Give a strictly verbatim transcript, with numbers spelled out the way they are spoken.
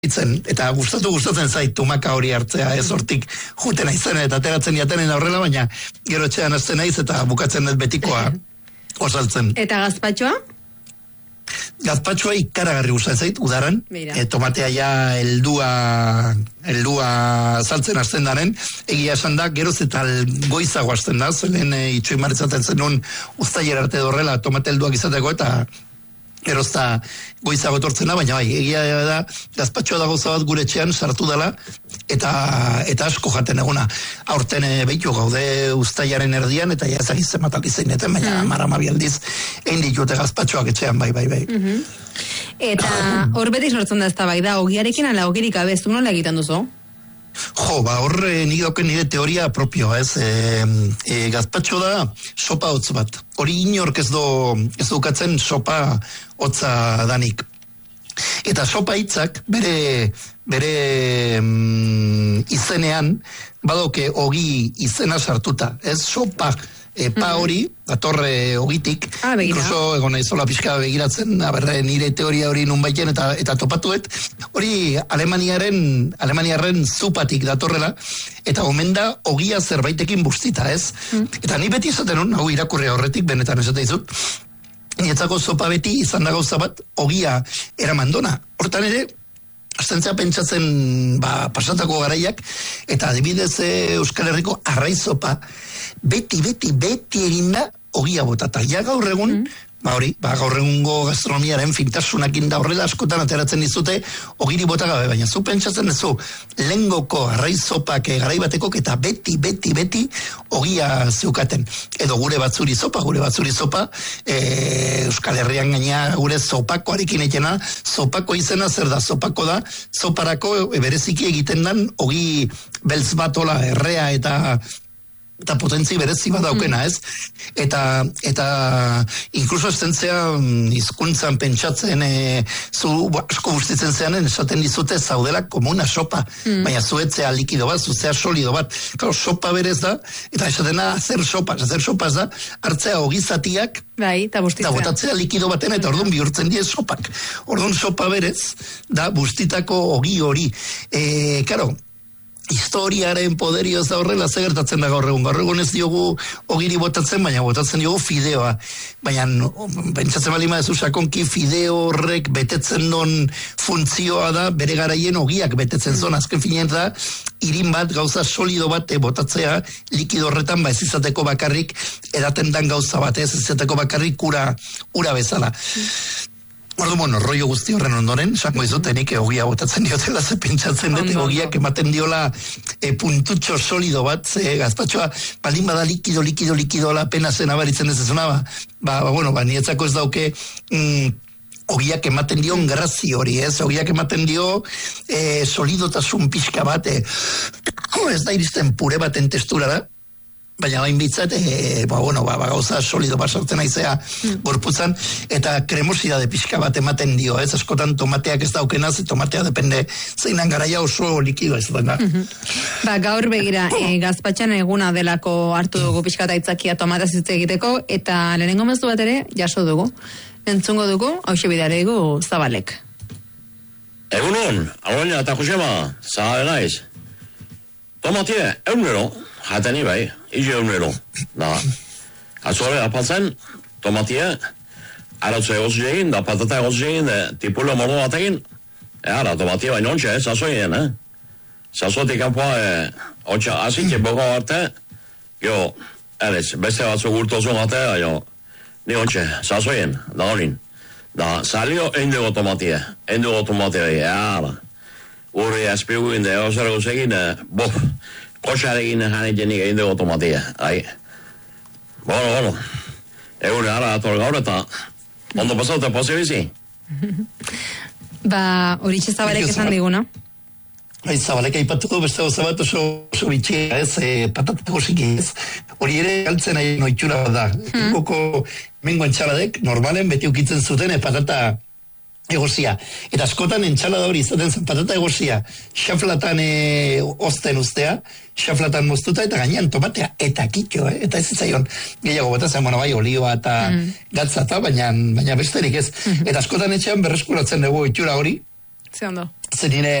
itzen, eta gustatu gustatzen zait tumaka hori hartzea, ez hortik juten aizen eta ateratzen jatenen aurrela, baina gero etxean hasten naiz eta bukatzen dut betikoa osaltzen. Eta gazpatxoa? Gazpatxoa ikaragarri gustatzen zait, udaran, e, tomatea ja heldua heldua saltzen hasten daren, egia esan da, geroz eta goizago hasten da, zelen e, itxoi maritzaten zenun uztailera arte dorrela tomate helduak izateko, eta gerozta goizago etortzen da, baina bai, egia da, gazpatxoa da gauza bat gure etxean sartu dela, eta eta asko jaten eguna. Aurten e, behitu gaude uztailaren erdian, eta ja ezagitzen bat alizeineten, baina mm. mara mabialdiz, egin ditute gazpatxoak etxean, bai, bai, bai. Mm-hmm. Eta hor beti sortzen da ez da bai da, ogiarekin ala ogirik abestu nola egiten duzu? Jo, ba, horre nik dauken nire teoria propioa, ez, e, e, gazpatxo da sopa hotz bat. Hori inork ez do, ez dukatzen sopa hotza danik. Eta sopa hitzak bere, bere mm, izenean, badoke ogi izena sartuta, ez, sopa epa hori, datorre ogitik, ah, incluso egon naizola pixka begiratzen, aberre nire teoria hori nun baiten eta, eta topatuet, hori Alemaniaren, Alemaniaren zupatik datorrela, eta omen da ogia zerbaitekin bustita, ez? Mm. Eta ni beti izaten hon, hau irakurri horretik, benetan esate izut, nietzako sopa beti izan da gauza bat, ogia eramandona. Hortan ere, astentzea pentsatzen ba, pasatako garaiak, eta adibidez Euskal Herriko arraizopa, beti, beti, beti eginda ogia botata. Ja gaur egun, mm. ba hori, ba gaur egungo gastronomiaren fintasunakin da horrela askotan ateratzen dizute ogiri bota gabe, baina zu pentsatzen duzu lengoko arraizopak garaibatekok eta beti, beti, beti ogia zeukaten. Edo gure batzuri zopa, gure batzuri zopa, e, Euskal Herrian gaina gure zopakoarekin etena, zopako izena zer da, zopako da, zoparako bereziki egiten dan ogi beltz batola errea eta eta potentzi berezi bat daukena, ez? Eta, eta inkluso estentzea hizkuntzan pentsatzen, e, zu asko bustitzen zeanen, esaten dizute zaudela komuna sopa, mm. baina zuetzea likido bat, zuetzea solido bat. Claro, sopa berez da, eta esatena zer sopa, zer sopa da, hartzea ogizatiak, bai, eta bustitzea. Eta botatzea likido baten, eta orduan bihurtzen die sopak. Orduan sopa berez, da bustitako ogi hori. E, karo, historiaren poderioz da horrela zegertatzen da gaur egun. Gaur egun ez diogu ogiri botatzen, baina botatzen diogu fideoa. Baina pentsatzen bali madezu sakonki fideo horrek betetzen don funtzioa da bere garaien ogiak betetzen zon. Azken finean da, irin bat gauza solido bat botatzea likido horretan ba ez izateko bakarrik edaten dan gauza bat, ez izateko bakarrik ura, ura bezala. Ordu, bueno, rollo guzti horren ondoren, sango izutenik ogia botatzen diotela, ze pentsatzen dut, ogiak ematen diola e, puntutxo solido bat, ze gazpatxoa, baldin bada likido, likido, likido, la pena zen abaritzen ez ezuna, ba, ba, bueno, ba, nietzako ez dauke, mm, ogiak ematen dio grazi hori, ez? Ogiak ematen dio e, solidotasun pixka bat, e, ez da iristen pure baten testurara, baina bain bitzat, e, ba, bueno, ba, ba, gauza solido basartzen aizea mm. gorputzan, eta kremosidade pixka bat ematen dio, ez? Askotan tomateak ez daukenaz, tomatea depende zeinan garaia oso likido ez da. Mm-hmm. Ba, gaur begira, e, gazpatxan eguna delako hartu dugu pixka eta itzakia tomataz hitz egiteko, eta lehenengo mezu bat ere, jaso dugu. Entzungo dugu, hause bidaregu Zabalek. Egunon, Aloña eta Josema, Zabale naiz. Tomatia, egunero, jateni bai, izi egunero. Da, atzore apatzen, tomatia, arautza egozu egin, da patata egozu egin, da tipulo mordo bat egin, e ara, tomatia bai nontxe, eh, zazoien, eh? Zazotik kanpoa, eh, otxa, azitxe boko arte, jo, erez, beste batzu gurtozun arte, jo, ni ontxe, zazoien, da horin. Da, salio endego tomatia, endego tomatia, e ara. Urri azpigu inde, osara guzegin, bof, koxarekin janetenik egin dugu tomatia, ai. Bueno, bueno, egun ara ator gaur eta ondo pasaute posibizi. Ba, hori Zabalek esan diguna. Bai, Zabalek aipatuko beste gauza bat oso, oso bitxia, ez, e, patatako ziki, ez. Hori ere galtzen nahi noitxura da. Hmm. Koko mengo entxaladek, normalen beti ukitzen zuten, e, patata egozia. Eta askotan entxalada hori izaten zen patata egozia, xaflatan e, osten ustea, xaflatan moztuta eta gainean tomatea, eta kitxo, eh? Eta ez zaion gehiago bota zen, bueno, bai, olioa eta mm. gatza eta, baina, baina besterik ez. Mm-hmm. Eta askotan etxean berreskuratzen dugu itxura hori. Ze ondo. zenire